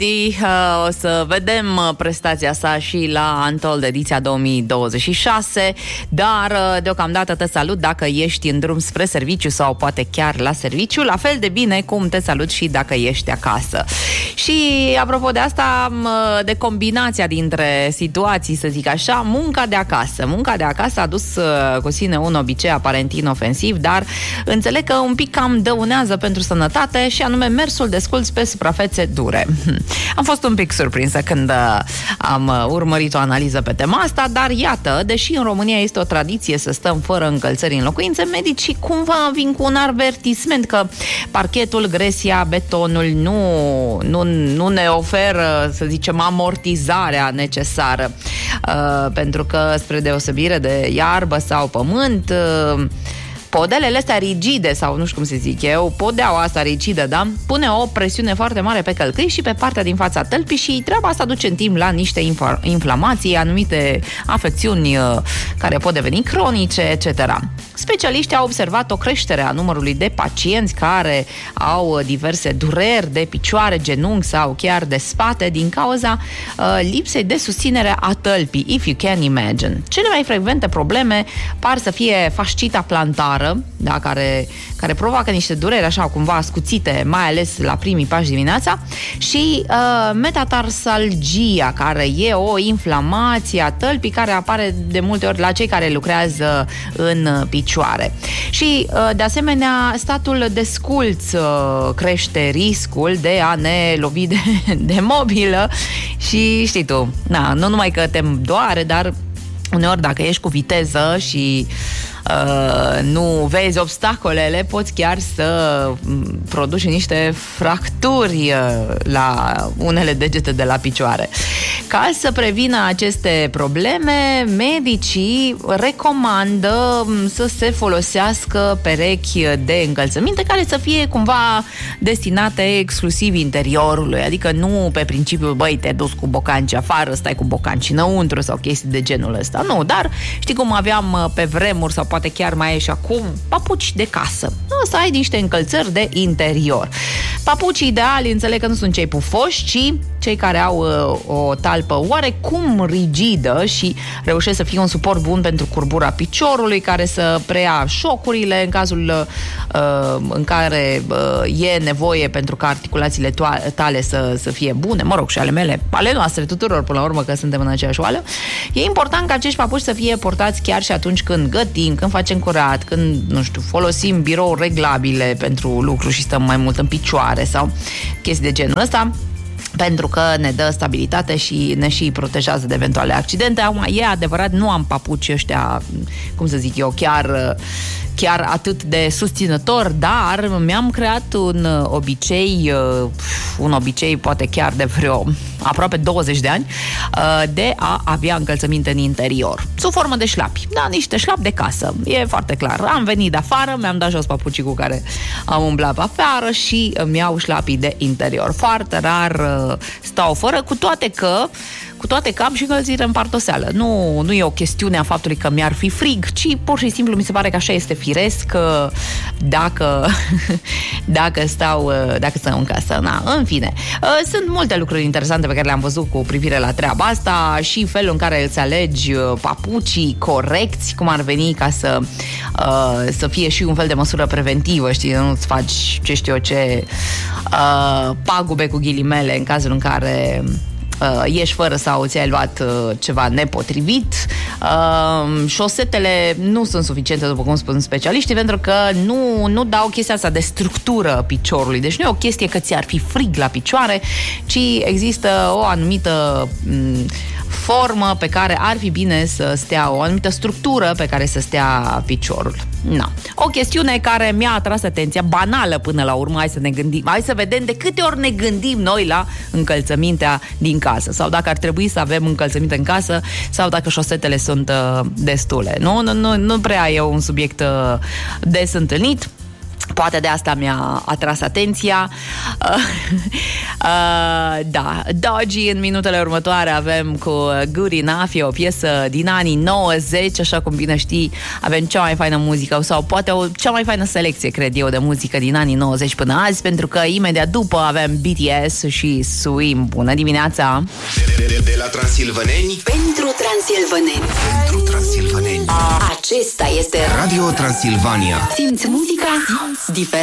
O să vedem prestația sa și la Untold ediția 2026, dar deocamdată te salut dacă ești în drum spre serviciu sau poate chiar la serviciu, la fel de bine cum te salut și dacă ești acasă. Și apropo de asta, de combinația dintre situații, să zic așa, munca de acasă. Munca de acasă a dus cu sine un obicei aparent inofensiv, dar înțeleg că un pic cam dăunează pentru sănătate, și anume mersul desculț pe suprafețe dure. Am fost un pic surprinsă când am urmărit o analiză pe tema asta, dar iată, deși în România este o tradiție să stăm fără încălțări în locuințe, medicii cumva vin cu un avertisment că parchetul, gresia, betonul nu ne oferă, să zicem, amortizarea necesară, pentru că, spre deosebire de iarbă sau pământ, podelele astea rigide, sau nu știu cum se zic eu, podeaua asta rigidă, da? Pune o presiune foarte mare pe călcâi și pe partea din fața tălpii și treaba asta duce în timp la niște inflamații, anumite afecțiuni care pot deveni cronice, etc. Specialiștii au observat o creștere a numărului de pacienți care au diverse dureri de picioare, genunchi sau chiar de spate din cauza lipsei de susținere a tălpii, if you can imagine. Cele mai frecvente probleme par să fie fascita plantară, da, care provoacă niște dureri așa cumva ascuțite, mai ales la primii pași dimineața, și metatarsalgia, care e o inflamație a tălpii care apare de multe ori la cei care lucrează în picioare. Și de asemenea, statul desculț crește riscul de a ne lovi de mobilă și știi tu, nu numai că te doare, dar uneori dacă ești cu viteză și nu vezi obstacolele, poți chiar să produci niște fracturi la unele degete de la picioare. Ca să prevină aceste probleme, medicii recomandă să se folosească perechi de încălțăminte care să fie cumva destinate exclusiv interiorului, adică nu pe principiul, băi, te duci cu bocanci afară, stai cu bocanci înăuntru sau chestii de genul ăsta. Nu, dar știi cum aveam pe vremuri sau poate chiar mai e și acum, papuci de casă. Să ai niște încălțări de interior. Papucii ideali, înțeleg că nu sunt cei pufoși, ci cei care au o talpă oarecum rigidă și reușesc să fie un suport bun pentru curbura piciorului, care să preia șocurile în cazul în care e nevoie pentru ca articulațiile tale să fie bune, mă rog, și ale mele, ale noastre tuturor, până la urmă, că suntem în aceeași oală. E important ca acești papuci să fie portați chiar și atunci când gătim, când facem curat, când, nu știu, folosim birouri reglabile pentru lucru și stăm mai mult în picioare sau chestii de genul ăsta, pentru că ne dă stabilitate și ne și protejează de eventuale accidente. Acum, e adevărat, nu am papuci ăștia, cum să zic eu, chiar atât de susținător, dar mi-am creat un obicei poate chiar de vreo aproape 20 de ani, de a avea încălțăminte în interior, sub formă de șlapi. Da, niște șlapi de casă, e foarte clar. Am venit de afară, mi-am dat jos papucii cu care am umblat pe afară și îmi iau șlapii de interior. Foarte rar stau fără, cu toate că am și încălzire în partoseală. Nu e o chestiune a faptului că mi-ar fi frig, ci pur și simplu mi se pare că așa este firesc dacă stau în casă. În fine, sunt multe lucruri interesante pe care le-am văzut cu privire la treaba asta și felul în care îți alegi papucii corecți, cum ar veni, ca să fie și un fel de măsură preventivă, știi, nu-ți faci pagube cu ghilimele în cazul în care ești fără sau ți-ai luat ceva nepotrivit. Șosetele nu sunt suficiente, după cum spun specialiștii, pentru că nu dau chestia asta de structură piciorului. Deci nu e o chestie că ți-ar fi frig la picioare, ci există o anumită formă pe care ar fi bine să stea, o anumită structură pe care să stea piciorul. O chestiune care mi-a atras atenția, banală până la urmă, hai să ne gândim, hai să vedem de câte ori ne gândim noi la încălțămintea din casă, sau dacă ar trebui să avem încălțăminte în casă, sau dacă șosetele sunt destule. Nu prea e un subiect des întâlnit. Poate de asta mi-a atras atenția. Da, Dodgy în minutele următoare avem cu Good Enough, e o piesă din anii 90, așa cum bine știi, avem cea mai faină muzică sau poate cea mai faină selecție, cred eu, de muzică din anii 90 până azi, pentru că imediat după avem BTS și Swim. Bună dimineața! De la Transilvaneni pentru transilvaneni. Pentru transilvaneni. Acesta este Radio Transilvania. Simți muzica? Simți diferența.